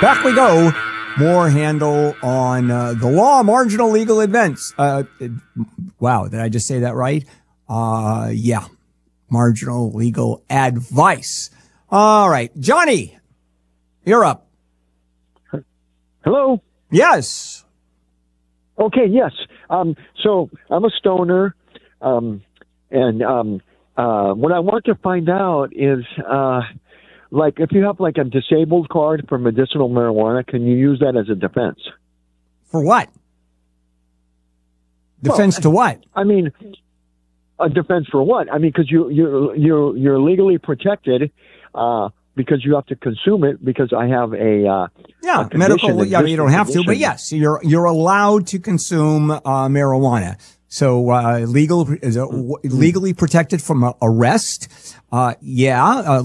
Back we go. More handle on the law, marginal legal events. Wow, did I just say that right? Yeah, marginal legal advice. All right, Johnny, you're up. Hello? Yes. Okay, yes. So I'm a stoner, and what I want to find out is, like, if you have like a disabled card for medicinal marijuana, can you use that as a defense? For what? Defense to what? I mean, a defense for what? I mean, because you're legally protected, because you have to consume it. Because I have a medical. Yeah, you don't have to, but yes, you're allowed to consume marijuana. So legally protected from arrest.